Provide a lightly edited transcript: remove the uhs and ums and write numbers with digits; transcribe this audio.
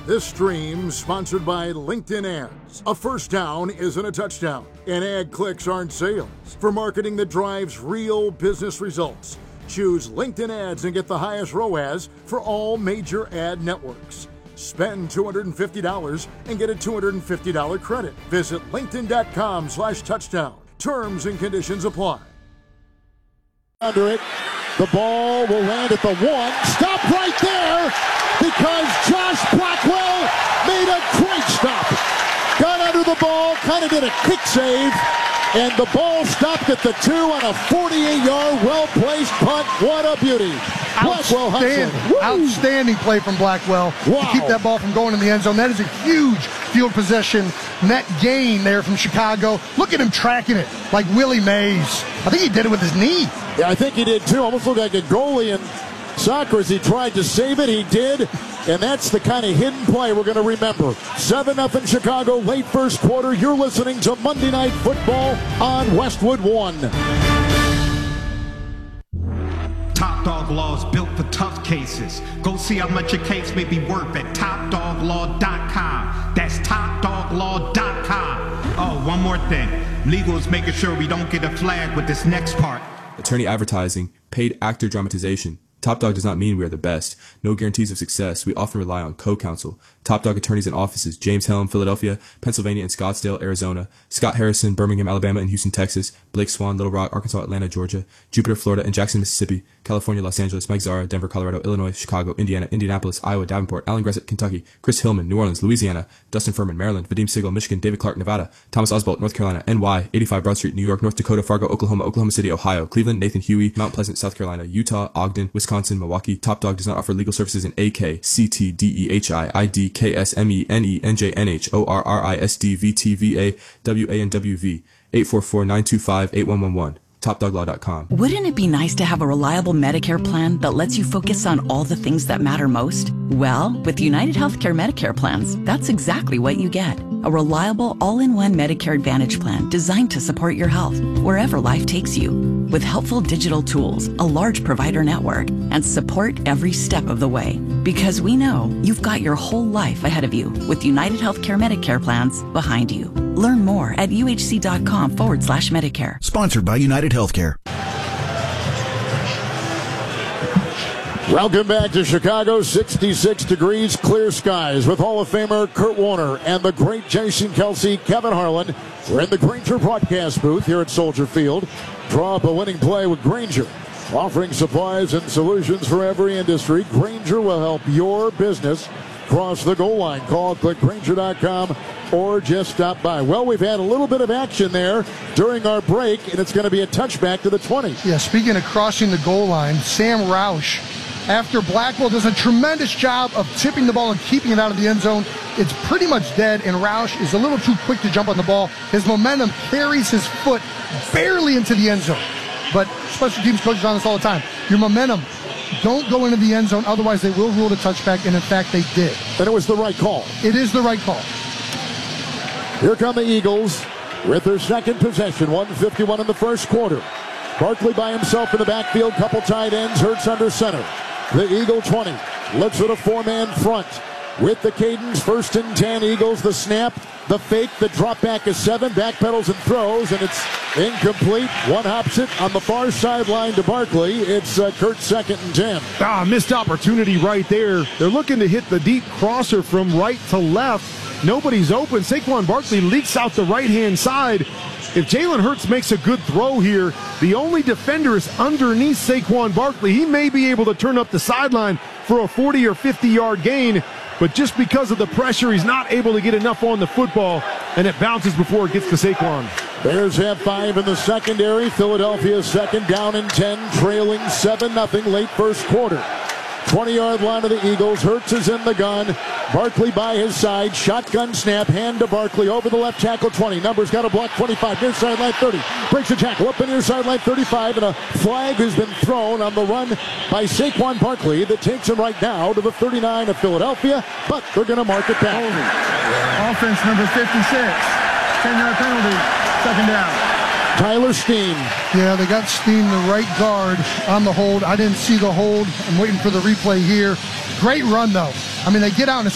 This stream sponsored by LinkedIn Ads. A first down isn't a touchdown, and ad clicks aren't sales. For marketing that drives real business results, choose LinkedIn Ads and get the highest ROAS for all major ad networks. Spend $250 and get a $250 credit. Visit linkedin.com/touchdown. Terms and conditions apply. Under it, the ball will land at the 1. Stop right there because Josh Blackwell made a great stop. Got under the ball, kind of did a kick save, and the ball stopped at the 2 on a 48-yard well-placed punt. What a beauty. Blackwell Outstanding play from Blackwell to keep that ball from going in the end zone. That is a huge field possession net gain there from Chicago. Look at him tracking it like Willie Mays. I think he did it with his knee. Yeah, I think he did too. Almost looked like a goalie in soccer as he tried to save it. He did, and that's the kind of hidden play we're going to remember. 7-0 Chicago, late first quarter. You're listening to Monday Night Football on Westwood One. Top Dog Law is built for tough cases. Go see how much your case may be worth at TopDogLaw.com. That's TopDogLaw.com. Oh, one more thing. Legal is making sure we don't get a flag with this next part. Attorney advertising, paid actor dramatization. Top Dog does not mean we are the best. No guarantees of success. We often rely on co-counsel. Top Dog attorneys and offices: James Helm, Philadelphia, Pennsylvania, and Scottsdale, Arizona; Scott Harrison, Birmingham, Alabama, and Houston, Texas; Blake Swan, Little Rock, Arkansas, Atlanta, Georgia; Jupiter, Florida, and Jackson, Mississippi; California, Los Angeles; Mike Zara, Denver, Colorado; Illinois, Chicago, Indiana, Indianapolis, Iowa, Davenport; Alan Gressett, Kentucky; Chris Hillman, New Orleans, Louisiana; Dustin Furman, Maryland; Vadim Siegel, Michigan; David Clark, Nevada; Thomas Oswalt, North Carolina; NY, 85 Broad Street, New York; North Dakota; Fargo, Oklahoma; Oklahoma City, Ohio; Cleveland; Nathan Huey, Mount Pleasant, South Carolina; Utah; Ogden, Wisconsin; Milwaukee. Top Dog does not offer legal services in AK, CT, DEHI, ID, KSME, NE, NJ, NH, ORR, ISD, VT, VA, WA, and WV. 844-925-8111. TopDogLaw.com. Wouldn't it be nice to have a reliable Medicare plan that lets you focus on all the things that matter most? Well, with United Healthcare Medicare plans, that's exactly what you get. A reliable all-in-one Medicare Advantage plan designed to support your health wherever life takes you. With helpful digital tools, a large provider network, and support every step of the way. Because we know you've got your whole life ahead of you with United Healthcare Medicare plans behind you. Learn more at uhc.com/Medicare. Sponsored by United Healthcare. Welcome back to Chicago. 66 degrees, clear skies with Hall of Famer Kurt Warner and the great Jason Kelsey, Kevin Harlan. We're in the Grainger broadcast booth here at Soldier Field. Draw up a winning play with Grainger. Offering supplies and solutions for every industry, Grainger will help your business cross the goal line. Call, click Grainger.com, or just stop by. Well, we've had a little bit of action there during our break, and it's going to be a touchback to the 20. Yeah, speaking of crossing the goal line, Sam Roush, after Blackwell does a tremendous job of tipping the ball and keeping it out of the end zone, it's pretty much dead, and Roush is a little too quick to jump on the ball. His momentum carries his foot barely into the end zone. But special teams coaches on this all the time. Your momentum, don't go into the end zone, otherwise they will rule the touchback, and in fact they did. And it was the right call. It is the right call. Here come the Eagles with their second possession, 1:51 in the first quarter. Barkley by himself in the backfield, couple tight ends, Hurts under center. The Eagle 20 looks at a four-man front with the cadence, 1st and 10. Eagles, the snap, the fake, the drop back is 7, backpedals and throws, and it's incomplete. One hops it on the far sideline to Barkley. It's Kurt's 2nd and 10. Missed opportunity right there. They're looking to hit the deep crosser from right to left. Nobody's open. Saquon Barkley leaks out the right-hand side. If Jalen Hurts makes a good throw here, the only defender is underneath Saquon Barkley. He may be able to turn up the sideline for a 40 or 50-yard gain, but just because of the pressure, he's not able to get enough on the football, and it bounces before it gets to Saquon. Bears have 5 in the secondary. Philadelphia 2nd down and 10, trailing 7-0 late first quarter. 20-yard line of the Eagles. Hurts is in the gun. Barkley by his side. Shotgun snap. Hand to Barkley over the left tackle 20. Numbers got a block 25. Near sideline 30. Breaks the tackle up the near sideline 35. And a flag has been thrown on the run by Saquon Barkley that takes him right now to the 39 of Philadelphia. But they're going to mark it back. Offense number 56. 10-yard penalty. 2nd down. Tyler Steen. Yeah, they got Steen, the right guard, on the hold. I didn't see the hold. I'm waiting for the replay here. Great run, though. I mean, they get out and